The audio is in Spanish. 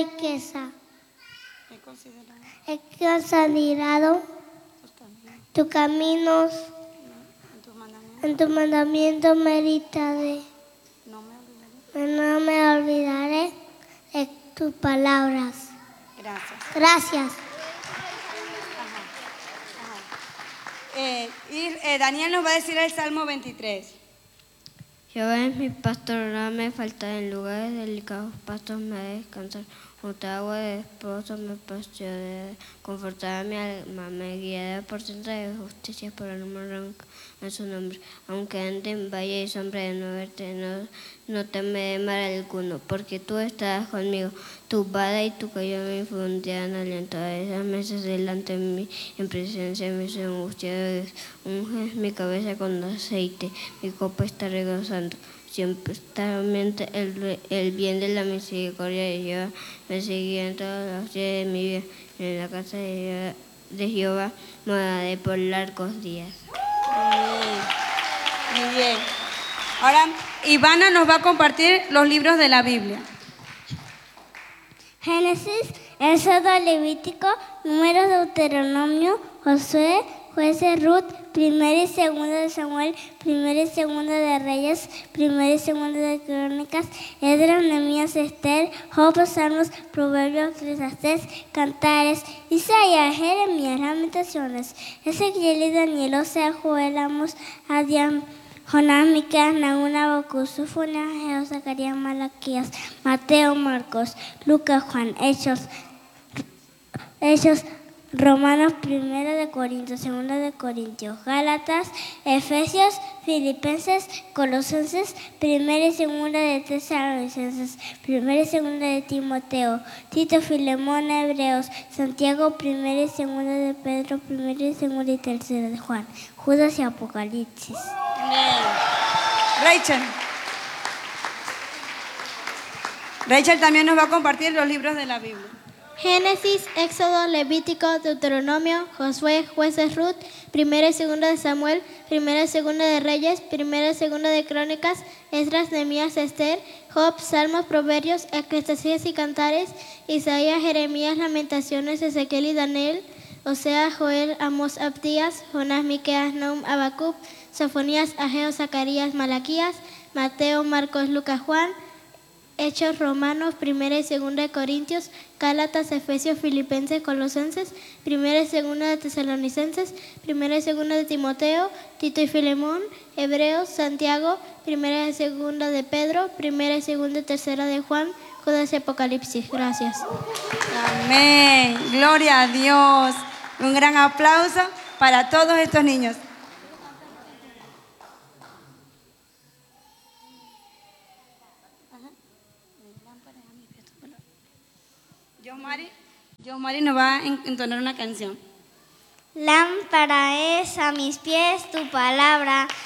riqueza. He He considerado tus caminos. En tu mandamiento meditaré. No me olvidaré de tus palabras. Gracias. Gracias. Daniel nos va a decir el Salmo 23. Jehová es mi pastor, nada me falta, en lugares delicados pastos me ha de descansar, junto a agua de reposo me pastoreará, confortará mi alma, me guiará por sendas de justicia por el nombre en su nombre. Aunque ande en valle y sombra de no verte, no temeré mal alguno, porque tú estarás conmigo. Tu vara y tu callado me infundirán aliento. A esas mesas delante de mí, en presencia de mis angustiadores. Unges mi cabeza con aceite, mi copa está rebosando. Siempre el bien de la misericordia de Jehová me seguirá en todos los días de mi vida. En la casa de Jehová moraré por largos días. Muy bien. Ahora Ivana nos va a compartir los libros de la Biblia. Génesis, Éxodo, Levítico, Números, Deuteronomio, Josué, Jueces, Ruth, Primera y Segunda de Samuel, Primera y Segunda de Reyes, Primera y Segunda de Crónicas, Esdras, Nehemías, Esther, Job, Salmos, Proverbios, Eclesiastés, Cantares, Isaías, Jeremías, Lamentaciones, Ezequiel y Daniel, Oseas, Joel, Amos, Adán, Jonás, Miqueas, Nahum, Habacuc, Sofonías, Ageo, Zacarías, Malaquías, Mateo, Marcos, Lucas, Juan, Hechos, Romanos, Primera de Corintios, Segunda de Corintios, Gálatas, Efesios, Filipenses, Colosenses, Primera y Segunda de Tesalonicenses, Primera y Segunda de Timoteo, Tito, Filemón, Hebreos, Santiago, Primera y Segunda de Pedro, Primera y Segunda y Tercera de Juan, Judas y Apocalipsis. Rachel también nos va a compartir los libros de la Biblia. Génesis, Éxodo, Levítico, Deuteronomio, Josué, Jueces, Ruth, Primera y Segunda de Samuel, Primera y Segunda de Reyes, Primera y Segunda de Crónicas, Esdras, Nehemías, Esther, Job, Salmos, Proverbios, Eclesiastés y Cantares, Isaías, Jeremías, Lamentaciones, Ezequiel y Daniel, Oseas, Joel, Amos, Abdías, Jonás, Miqueas, Nahum, Habacuc, Sofonías, Ageo, Zacarías, Malaquías, Mateo, Marcos, Lucas, Juan, Hechos, Romanos, Primera y Segunda de Corintios, Gálatas, Efesios, Filipenses, Colosenses, Primera y Segunda de Tesalonicenses, Primera y Segunda de Timoteo, Tito y Filemón, Hebreos, Santiago, Primera y Segunda de Pedro, Primera y Segunda y Tercera de Juan, Judas y Apocalipsis. Gracias. Amén. Gloria a Dios. Un gran aplauso para todos estos niños. Mari nos va a entonar una canción. Lámpara es a mis pies tu palabra